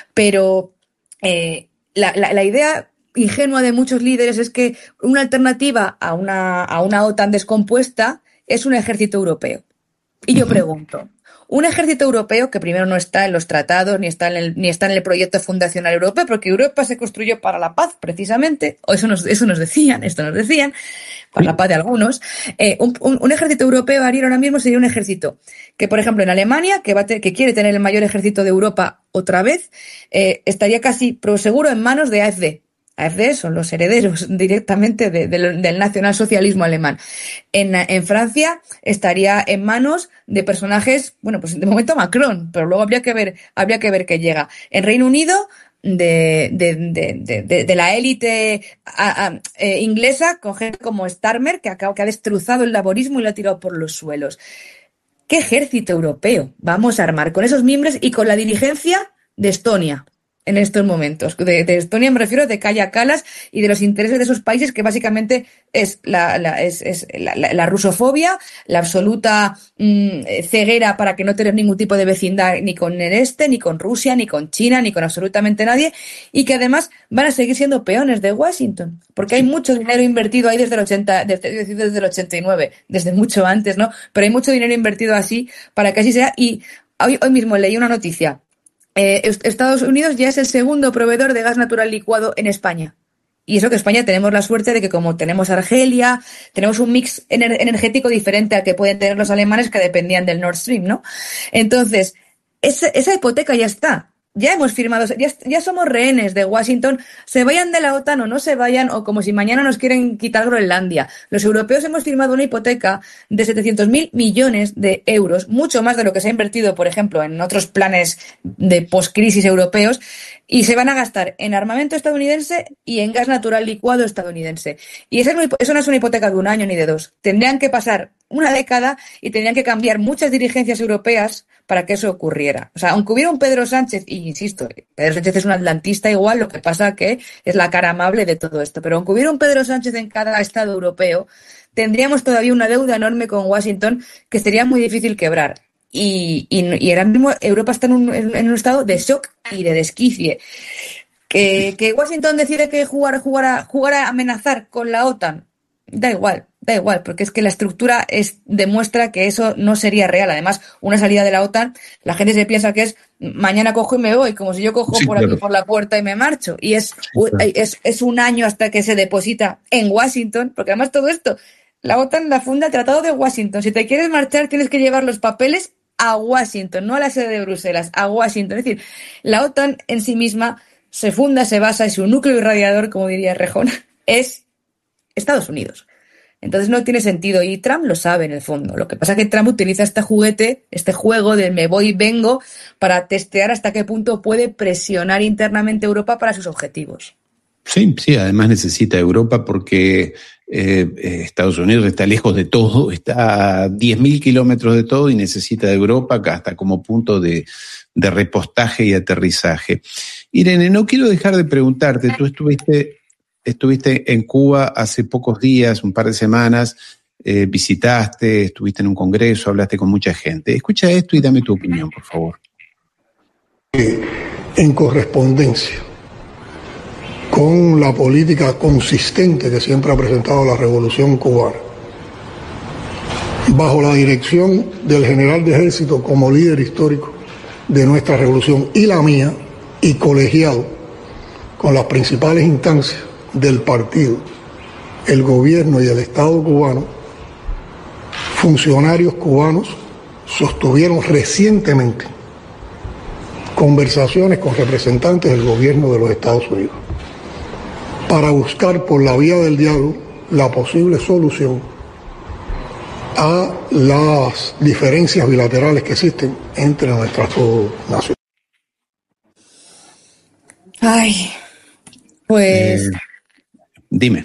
Pero eh, la, la, la idea ingenua de muchos líderes es que una alternativa a una, a una OTAN descompuesta es un ejército europeo. Y yo pregunto, un ejército europeo que primero no está en los tratados, ni está en el, ni está en el proyecto fundacional europeo, porque Europa se construyó para la paz, precisamente, o eso nos, eso nos decían, esto nos decían, para la paz de algunos. Eh, un, un, un ejército europeo, Ariel, ahora mismo sería un ejército que, por ejemplo, en Alemania, que, va a te, que quiere tener el mayor ejército de Europa otra vez, eh, estaría casi pero seguro en manos de A F D. A F D son los herederos directamente de, de, del nacionalsocialismo alemán. En, en Francia estaría en manos de personajes, bueno, pues de momento Macron, pero luego habría que ver, habría que ver qué llega. En Reino Unido, de, de, de, de, de la élite a, a, eh, inglesa, con gente como Starmer, que ha, que ha destrozado el laborismo y lo ha tirado por los suelos. ¿Qué ejército europeo vamos a armar con esos miembros y con la dirigencia de Estonia? En estos momentos. De, de Estonia me refiero de Kaja Kallas y de los intereses de esos países que básicamente es la, la, es, es la, la, la rusofobia, la absoluta mmm, ceguera para que no tener ningún tipo de vecindad ni con el este, ni con Rusia, ni con China, ni con absolutamente nadie, y que además van a seguir siendo peones de Washington, porque hay mucho dinero invertido ahí desde el ochenta, desde, desde el ochenta y nueve, desde mucho antes, ¿no? Pero hay mucho dinero invertido así para que así sea, y hoy, hoy mismo leí una noticia. Eh, Estados Unidos ya es el segundo proveedor de gas natural licuado en España. Y eso que España tenemos la suerte de que como tenemos Argelia, tenemos un mix ener- energético diferente al que pueden tener los alemanes que dependían del Nord Stream, ¿no? Entonces, esa, esa hipoteca ya está. Ya hemos firmado, ya, ya somos rehenes de Washington, se vayan de la OTAN o no se vayan, o como si mañana nos quieren quitar Groenlandia. Los europeos hemos firmado una hipoteca de setecientos mil millones de euros, mucho más de lo que se ha invertido, por ejemplo, en otros planes de poscrisis europeos, y se van a gastar en armamento estadounidense y en gas natural licuado estadounidense. Y esa es, eso no es una hipoteca de un año ni de dos. Tendrían que pasar una década y tendrían que cambiar muchas dirigencias europeas para que eso ocurriera. O sea, aunque hubiera un Pedro Sánchez, y insisto, Pedro Sánchez es un atlantista igual, lo que pasa que es la cara amable de todo esto, pero aunque hubiera un Pedro Sánchez en cada estado europeo, tendríamos todavía una deuda enorme con Washington que sería muy difícil quebrar. Y, y, y ahora mismo Europa está en un, en un estado de shock y de desquicie. Que, que Washington decide que jugar, jugar, a, jugar a amenazar con la OTAN, da igual, da igual, porque es que la estructura es, demuestra que eso no sería real. Además, una salida de la OTAN, la gente se piensa que es mañana cojo y me voy, como si yo cojo sí, por claro. aquí por la puerta y me marcho. Y es, sí, claro. es, es un año hasta que se deposita en Washington, porque además todo esto, la OTAN la funda el Tratado de Washington. Si te quieres marchar, tienes que llevar los papeles a Washington, no a la sede de Bruselas, a Washington. Es decir, la OTAN en sí misma se funda, se basa en su núcleo irradiador, como diría Rejón, es Estados Unidos. Entonces no tiene sentido, y Trump lo sabe en el fondo. Lo que pasa es que Trump utiliza este juguete, este juego del me voy y vengo, para testear hasta qué punto puede presionar internamente a Europa para sus objetivos. Sí, sí, además necesita Europa porque eh, Estados Unidos está lejos de todo, está a diez mil kilómetros de todo y necesita de Europa hasta como punto de, de repostaje y aterrizaje. Irene, no quiero dejar de preguntarte, tú estuviste... Estuviste en Cuba hace pocos días, un par de semanas, eh, visitaste, estuviste en un congreso, hablaste con mucha gente. Escucha esto y dame tu opinión, por favor. Eh, en correspondencia, con la política consistente que siempre ha presentado la Revolución Cubana, bajo la dirección del general de ejército como líder histórico de nuestra revolución y la mía, y colegiado con las principales instancias del partido, el gobierno y el Estado cubano, funcionarios cubanos sostuvieron recientemente conversaciones con representantes del gobierno de los Estados Unidos para buscar por la vía del diálogo la posible solución a las diferencias bilaterales que existen entre nuestras dos naciones. Ay, pues... Eh, dime.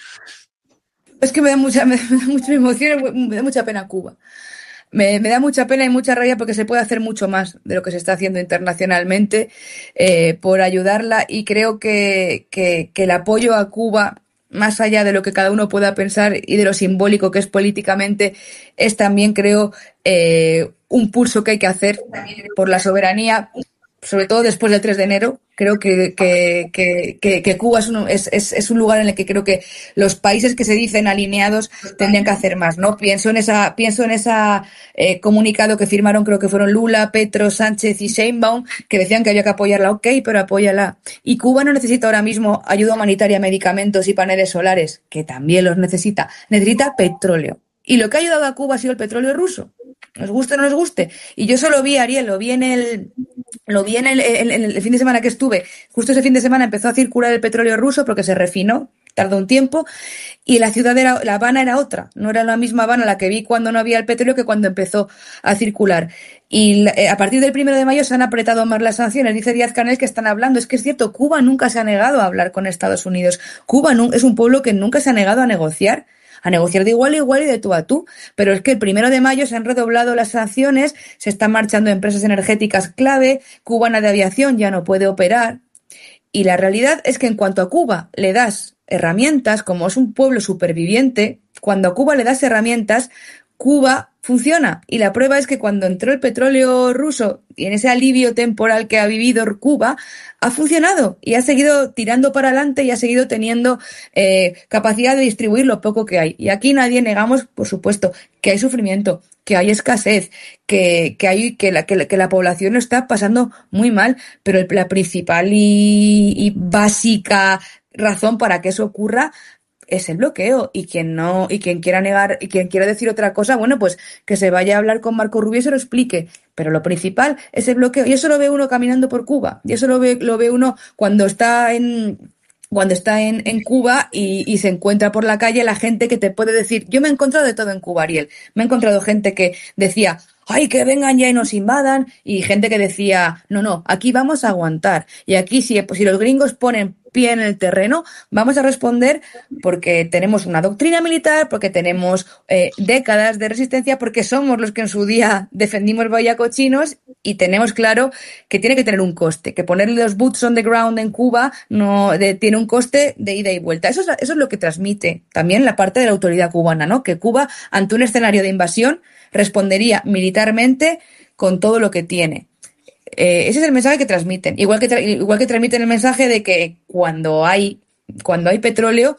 Es que me da mucha, me da mucha emoción, me da mucha pena Cuba. Me, me da mucha pena y mucha rabia porque se puede hacer mucho más de lo que se está haciendo internacionalmente eh, por ayudarla, y creo que, que, que el apoyo a Cuba, más allá de lo que cada uno pueda pensar y de lo simbólico que es políticamente, es también, creo, eh, un pulso que hay que hacer por la soberanía, sobre todo después del tres de enero. Creo que, que, que, que, que Cuba es un, es, es, es un lugar en el que creo que los países que se dicen alineados tendrían que hacer más, ¿no? Pienso en esa, pienso en esa eh, comunicado que firmaron, creo que fueron Lula, Petro, Sánchez y Sheinbaum, que decían que había que apoyarla. Ok, pero apóyala. Y Cuba no necesita ahora mismo ayuda humanitaria, medicamentos y paneles solares, que también los necesita. Necesita petróleo. Y lo que ha ayudado a Cuba ha sido el petróleo ruso. Nos guste o no nos guste. Y yo solo vi, Ariel, lo vi en el... Lo vi en el, en el fin de semana que estuve. Justo ese fin de semana empezó a circular el petróleo ruso porque se refinó, tardó un tiempo, y la ciudad era, La Habana era otra. No era la misma Habana la que vi cuando no había el petróleo que cuando empezó a circular. Y a partir del primero de mayo se han apretado más las sanciones. Dice Díaz-Canel que están hablando. Es que es cierto, Cuba nunca se ha negado a hablar con Estados Unidos. Cuba no, es un pueblo que nunca se ha negado a negociar. a negociar de igual a igual y de tú a tú. Pero es que el primero de mayo se han redoblado las sanciones, se están marchando empresas energéticas clave, Cubana de Aviación ya no puede operar. Y la realidad es que en cuanto a Cuba le das herramientas, como es un pueblo superviviente, cuando a Cuba le das herramientas, Cuba funciona. Y la prueba es que cuando entró el petróleo ruso y en ese alivio temporal que ha vivido Cuba, ha funcionado y ha seguido tirando para adelante y ha seguido teniendo eh, capacidad de distribuir lo poco que hay. Y aquí nadie negamos, por supuesto, que hay sufrimiento, que hay escasez, que, que hay que la, que, la, que la población lo está pasando muy mal, pero el, la principal y, y básica razón para que eso ocurra es el bloqueo, y quien no, y quien quiera negar, y quien quiera decir otra cosa, bueno, pues que se vaya a hablar con Marco Rubio y se lo explique. Pero lo principal es el bloqueo, y eso lo ve uno caminando por Cuba, y eso lo ve, lo ve uno cuando está en cuando está en, en Cuba y, y se encuentra por la calle la gente que te puede decir, yo me he encontrado de todo en Cuba, Ariel, me he encontrado gente que decía, ay, que vengan ya y nos invadan, y gente que decía, no, no, aquí vamos a aguantar, y aquí si, si los gringos ponen pie en el terreno, vamos a responder porque tenemos una doctrina militar, porque tenemos eh, décadas de resistencia, porque somos los que en su día defendimos vallacochinos, y tenemos claro que tiene que tener un coste, que ponerle los boots on the ground en Cuba no de, tiene un coste de ida y vuelta. Eso es, eso es lo que transmite también la parte de la autoridad cubana, ¿no? Que Cuba, ante un escenario de invasión, respondería militarmente con todo lo que tiene. Eh, ese es el mensaje que transmiten, igual que tra- igual que transmiten el mensaje de que cuando hay cuando hay petróleo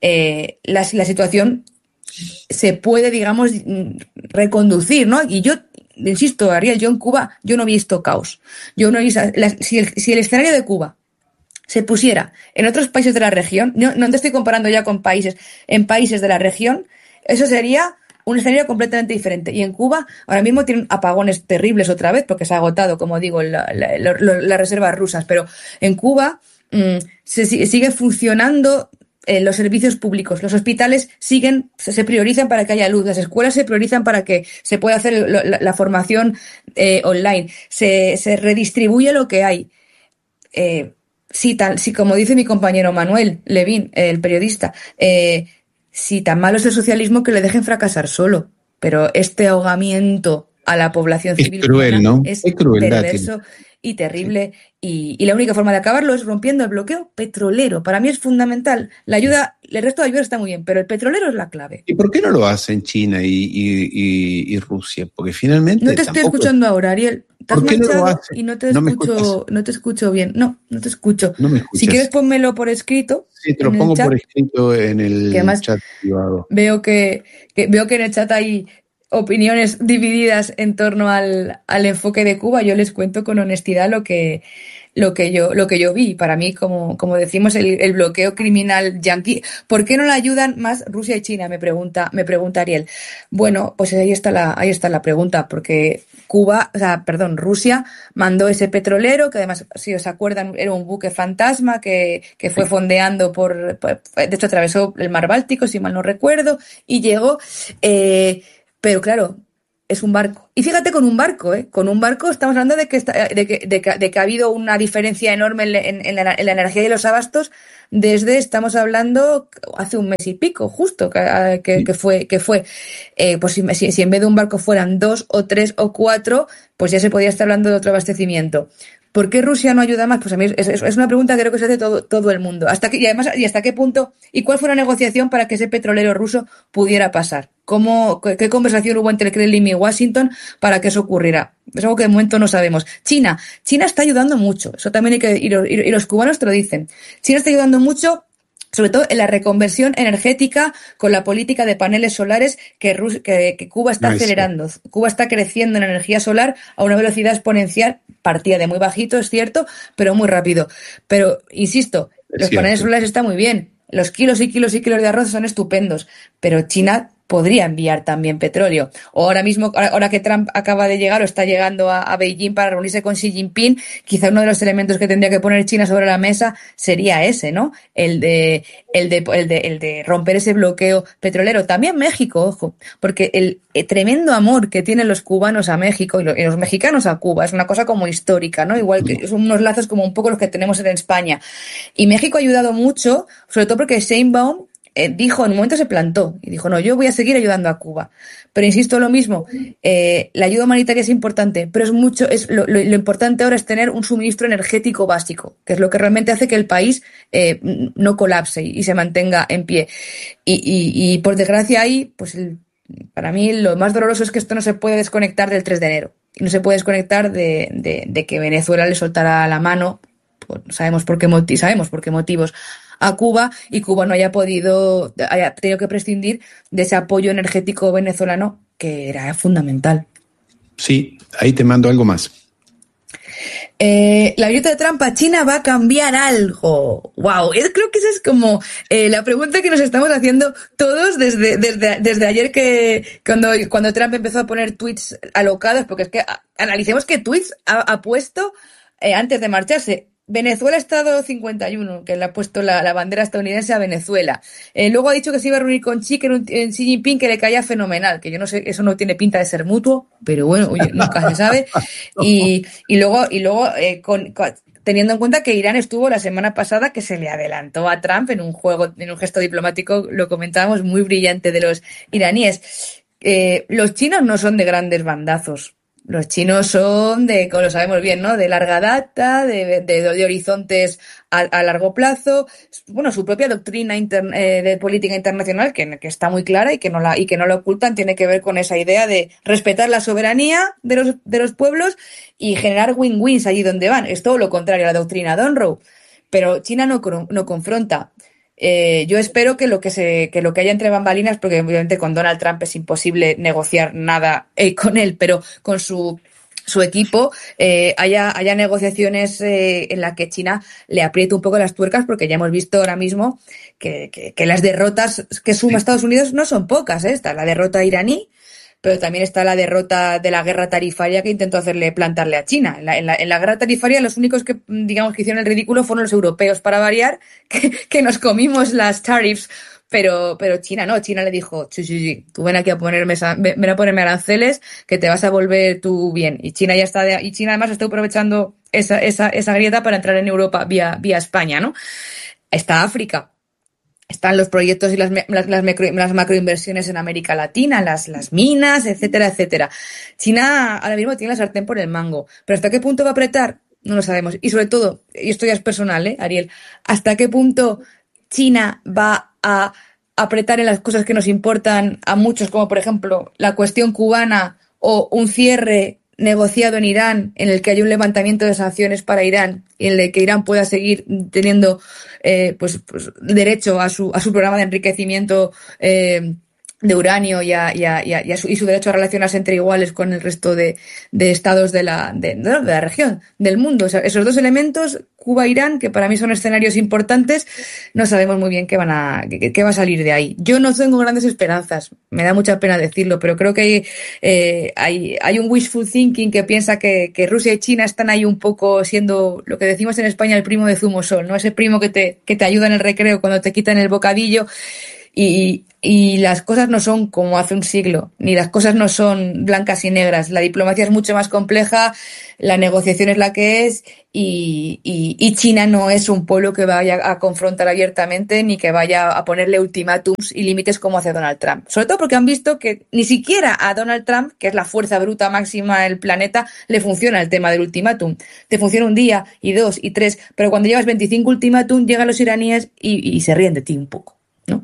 eh, la, la situación se puede, digamos, reconducir, ¿no? Y yo insisto, Ariel, yo en Cuba yo no he visto caos. Yo no he visto, la, si, el, si el escenario de Cuba se pusiera en otros países de la región, no, no te estoy comparando ya con países, en países de la región, eso sería un escenario completamente diferente. Y en Cuba ahora mismo tienen apagones terribles otra vez porque se ha agotado, como digo, la, la, la, la, las reservas rusas. Pero en Cuba mmm, se sigue funcionando eh, los servicios públicos. Los hospitales siguen, se, se priorizan para que haya luz. Las escuelas se priorizan para que se pueda hacer la, la, la formación eh, online. Se, se redistribuye lo que hay. Eh, si, tal, si, como dice mi compañero Manuel Levín, el periodista, eh, si tan malo es el socialismo, que le dejen fracasar solo. Pero este ahogamiento a la población es civil cruel, ¿no? es crueldad, perverso y terrible. Sí. Y, y la única forma de acabarlo es rompiendo el bloqueo petrolero. Para mí es fundamental. La ayuda, el resto de ayuda está muy bien, pero el petrolero es la clave. ¿Y por qué no lo hacen China y, y, y, y Rusia? Porque finalmente... No te estoy escuchando es... ahora, Ariel. te has ¿Por qué no lo marchado hace? y no te ¿No me escucho, escuchas? no te escucho bien. No, no te escucho. No me escuchas. Si quieres, pónmelo por escrito Sí, te en lo el pongo chat, por escrito en que el además chat privado. veo que, que veo que en el chat hay opiniones divididas en torno al, al enfoque de Cuba. Yo les cuento con honestidad lo que, lo que yo, lo que yo vi. Para mí, como, como decimos, el, el bloqueo criminal yanqui. ¿Por qué no le ayudan más Rusia y China? Me pregunta, me pregunta Ariel. Bueno, pues ahí está la, ahí está la pregunta, porque Cuba, o sea, perdón, Rusia mandó ese petrolero, que además, si os acuerdan, era un buque fantasma que, que fue fondeando por, por- de hecho atravesó el mar Báltico, si mal no recuerdo, y llegó, eh, pero claro, es un barco. Y fíjate, con un barco, ¿eh? Con un barco estamos hablando de que, está, de que, de que, de que ha habido una diferencia enorme en, en, en, la, en la energía y los abastos desde, estamos hablando, hace un mes y pico, justo, que, que, que fue, que fue eh, pues si, si, si en vez de un barco fueran dos o tres o cuatro, pues ya se podía estar hablando de otro abastecimiento. ¿Por qué Rusia no ayuda más? Pues a mí es, es, es una pregunta que creo que se hace todo, todo el mundo. ¿Hasta que, y además, ¿y hasta qué punto? ¿Y cuál fue la negociación para que ese petrolero ruso pudiera pasar? ¿Cómo, qué, qué conversación hubo entre Kremlin y Washington para que eso ocurriera? Es algo que de momento no sabemos. China. China está ayudando mucho. Eso también hay que, y los, y los cubanos te lo dicen. China está ayudando mucho, sobre todo en la reconversión energética con la política de paneles solares que, Rus- que, que Cuba está No es cierto. acelerando. Cuba está creciendo en energía solar a una velocidad exponencial, partida de muy bajito, es cierto, pero muy rápido. Pero, insisto, Es los paneles cierto. solares están muy bien. Los kilos y kilos y kilos de arroz son estupendos, pero China podría enviar también petróleo. O ahora mismo, ahora, ahora que Trump acaba de llegar o está llegando a, a Beijing para reunirse con Xi Jinping, quizá uno de los elementos que tendría que poner China sobre la mesa sería ese, ¿no? El de, el de, el de, el de romper ese bloqueo petrolero. También México, ojo, porque el, el tremendo amor que tienen los cubanos a México y, lo, y los mexicanos a Cuba es una cosa como histórica, ¿no? Igual que son unos lazos como un poco los que tenemos en España. Y México ha ayudado mucho, sobre todo porque Sheinbaum eh, dijo, en un momento se plantó y dijo, no, yo voy a seguir ayudando a Cuba. Pero insisto lo mismo, eh, la ayuda humanitaria es importante, pero es mucho, es lo, lo, lo importante ahora es tener un suministro energético básico, que es lo que realmente hace que el país eh, no colapse y, y se mantenga en pie. Y, y, y por desgracia ahí, pues el, para mí lo más doloroso es que esto no se puede desconectar del tres de enero. Y no se puede desconectar de, de, de que Venezuela le soltara la mano, pues, sabemos por qué motivos, sabemos por qué motivos, a Cuba, y Cuba no haya podido, haya tenido que prescindir de ese apoyo energético venezolano que era fundamental. Sí, ahí te mando algo más. Eh, la grieta de trampa, ¿China va a cambiar algo? Wow, es, creo que esa es como eh, la pregunta que nos estamos haciendo todos desde, desde, desde ayer que cuando, cuando Trump empezó a poner tweets alocados, porque es que a, analicemos qué tweets ha, ha puesto eh, antes de marcharse. Venezuela Estado cincuenta y uno, que le ha puesto la, la bandera estadounidense a Venezuela. Eh, luego ha dicho que se iba a reunir con Xi, que un, en Xi Jinping, que le caía fenomenal, que yo no sé, eso no tiene pinta de ser mutuo, pero bueno, oye, nunca se sabe. Y, y luego, y luego eh, con, con, teniendo en cuenta que Irán estuvo la semana pasada, que se le adelantó a Trump en un juego, en un gesto diplomático, lo comentábamos, muy brillante de los iraníes. Eh, los chinos no son de grandes bandazos. Los chinos son de, como lo sabemos bien, ¿no? De larga data, de, de, de horizontes a, a largo plazo. Bueno, su propia doctrina inter, eh, de política internacional, que, que está muy clara y que no la, y que no la ocultan, tiene que ver con esa idea de respetar la soberanía de los, de los pueblos y generar win-wins allí donde van. Es todo lo contrario a la doctrina Donroe. Pero China no, no confronta. Eh, yo espero que lo que se que lo que haya entre bambalinas, porque obviamente con Donald Trump es imposible negociar nada eh, con él, pero con su su equipo eh, haya haya negociaciones eh, en las que China le apriete un poco las tuercas, porque ya hemos visto ahora mismo que, que, que las derrotas que suma Estados Unidos no son pocas, ¿eh? Está la derrota iraní, pero también está la derrota de la guerra tarifaria que intentó hacerle plantarle a China. En la, en la, en la guerra tarifaria los únicos que, digamos, que hicieron el ridículo fueron los europeos, para variar, que, que nos comimos las tariffs, pero, pero China no. China le dijo, sí, sí, sí, tú ven aquí a ponerme, ven a ponerme aranceles, que te vas a volver tú bien. Y China ya está, de, y China además está aprovechando esa, esa, esa grieta para entrar en Europa vía, vía España, ¿no? Está África. Están los proyectos y las, las, las, macro, las macroinversiones en América Latina, las, las minas, etcétera, etcétera. China ahora mismo tiene la sartén por el mango. Pero ¿hasta qué punto va a apretar? No lo sabemos. Y sobre todo, y esto ya es personal, ¿eh, Ariel? ¿Hasta qué punto China va a apretar en las cosas que nos importan a muchos, como por ejemplo la cuestión cubana o un cierre negociado en Irán en el que haya un levantamiento de sanciones para Irán y en el que Irán pueda seguir teniendo eh, pues, pues derecho a su a su programa de enriquecimiento eh, de uranio y, a, y, a, y, a, y, a su, y su derecho a relacionarse entre iguales con el resto de, de estados de la, de, de la región, del mundo. O sea, esos dos elementos, Cuba e Irán, que para mí son escenarios importantes, no sabemos muy bien qué van a qué, qué va a salir de ahí. Yo no tengo grandes esperanzas, me da mucha pena decirlo, pero creo que hay, eh, hay, hay un wishful thinking que piensa que, que Rusia y China están ahí un poco siendo lo que decimos en España el primo de Zumosol, ¿no? Ese primo que te, que te ayuda en el recreo cuando te quitan el bocadillo. Y, y las cosas no son como hace un siglo, ni las cosas no son blancas y negras. La diplomacia es mucho más compleja, la negociación es la que es, y, y, y China no es un pueblo que vaya a confrontar abiertamente ni que vaya a ponerle ultimátums y límites como hace Donald Trump. Sobre todo porque han visto que ni siquiera a Donald Trump, que es la fuerza bruta máxima del planeta, le funciona el tema del ultimátum. Te funciona un día, y dos, y tres, pero cuando llevas veinticinco ultimátums llegan los iraníes y, y se ríen de ti un poco, ¿no?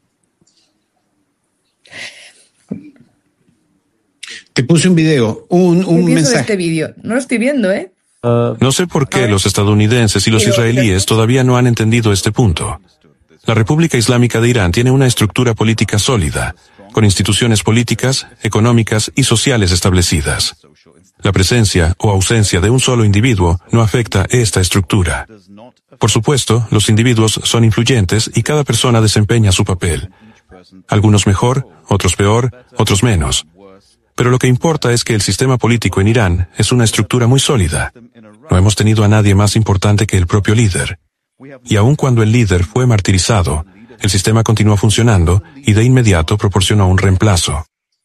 Te puse un video, un, un ¿Qué mensaje. de este vídeo? No lo estoy viendo, ¿eh? No sé por qué los estadounidenses y los israelíes todavía no han entendido este punto. La República Islámica de Irán tiene una estructura política sólida, con instituciones políticas, económicas y sociales establecidas. La presencia o ausencia de un solo individuo no afecta esta estructura. Por supuesto, los individuos son influyentes y cada persona desempeña su papel. Algunos mejor, otros peor, otros menos. Pero lo que importa es que el sistema político en Irán es una estructura muy sólida. No hemos tenido a nadie más importante que el propio líder. Y aun cuando el líder fue martirizado, el sistema continuó funcionando y de inmediato proporcionó un reemplazo.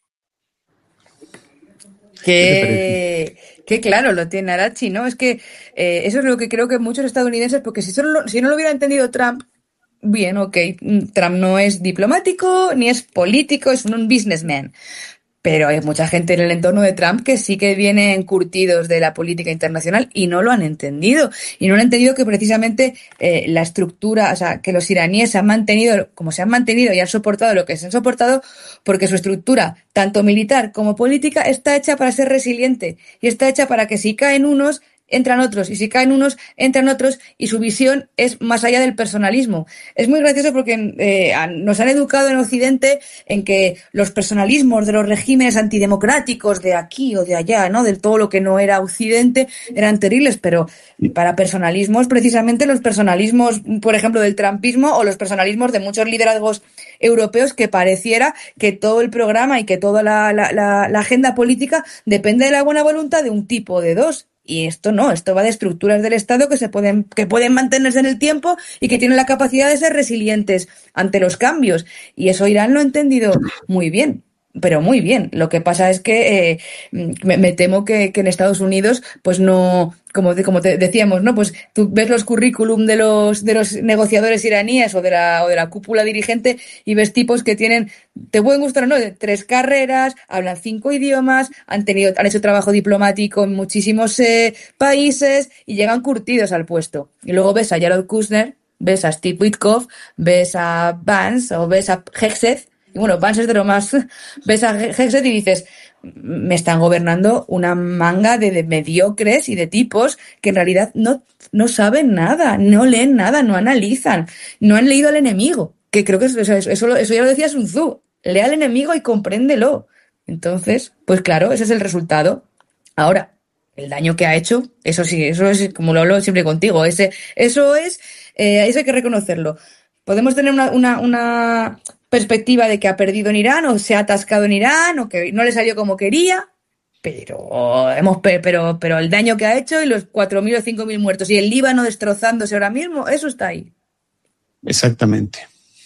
Que, que claro, lo tiene Arachi, ¿no? Es que eh, eso es lo que creo que muchos estadounidenses, porque si, solo, si no lo hubiera entendido Trump, bien, ok, Trump no es diplomático ni es político, es un businessman. Pero hay mucha gente en el entorno de Trump que sí que vienen curtidos de la política internacional y no lo han entendido. Y no han entendido que precisamente eh, la estructura, o sea, que los iraníes se han mantenido como se han mantenido y han soportado lo que se han soportado porque su estructura, tanto militar como política, está hecha para ser resiliente y está hecha para que si caen unos, entran otros, y si caen unos, entran otros, y su visión es más allá del personalismo. Es muy gracioso porque eh, nos han educado en Occidente en que los personalismos de los regímenes antidemocráticos de aquí o de allá, ¿no? De todo lo que no era Occidente, eran terribles, pero para personalismos, precisamente los personalismos, por ejemplo, del trumpismo o los personalismos de muchos liderazgos europeos, que pareciera que todo el programa y que toda la, la, la, la agenda política depende de la buena voluntad de un tipo de dos. Y esto no, esto va de estructuras del Estado que se pueden, que pueden mantenerse en el tiempo y que tienen la capacidad de ser resilientes ante los cambios. Y eso Irán lo ha entendido muy bien, pero muy bien. Lo que pasa es que eh, me, me temo que, que en Estados Unidos, pues no, como, de, como te decíamos, ¿no? Pues tú ves los currículum de los, de los negociadores iraníes o de la, o de la cúpula dirigente y ves tipos que tienen, te pueden gustar o no, de tres carreras, hablan cinco idiomas, han tenido, han hecho trabajo diplomático en muchísimos eh, países y llegan curtidos al puesto. Y luego ves a Jared Kushner, ves a Steve Witkoff, ves a Vance o ves a Hegseth. Y bueno, Vance es de lo más, ves a Hegseth y dices, me están gobernando una manga de, de mediocres y de tipos que en realidad no, no saben nada, no leen nada, no analizan, no han leído al enemigo, que creo que eso, eso, eso, eso ya lo decía Sun Tzu, lea al enemigo y compréndelo. Entonces, pues claro, ese es el resultado. Ahora, el daño que ha hecho, eso sí, eso es como lo hablo siempre contigo, ese, eso es, eh, eso hay que reconocerlo. Podemos tener una, una, una perspectiva de que ha perdido en Irán o se ha atascado en Irán o que no le salió como quería, pero hemos pero pero el daño que ha hecho y los cuatro mil o cinco mil muertos y el Líbano destrozándose ahora mismo, eso está ahí. Exactamente.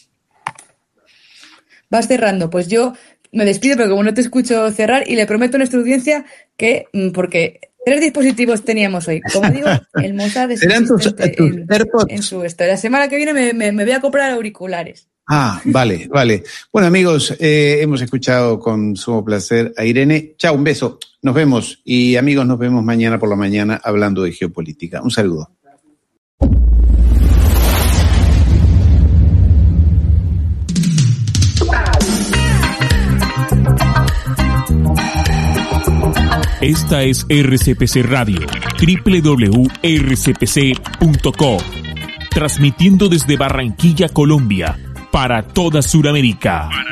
Vas cerrando, pues yo me despido pero como no te escucho cerrar y le prometo a nuestra audiencia que, porque tres dispositivos teníamos hoy. Como digo, el Mossad es ¿Serán tus, tus en, AirPods? en su esto. La semana que viene me, me, me voy a comprar auriculares. Ah, vale, vale. Bueno, amigos, eh, hemos escuchado con sumo placer a Irene. Chao, un beso. Nos vemos. Y amigos, nos vemos mañana por la mañana hablando de geopolítica. Un saludo. Esta es R C P C Radio, doble u doble u doble u punto r c p c punto com, transmitiendo desde Barranquilla, Colombia, para toda Sudamérica.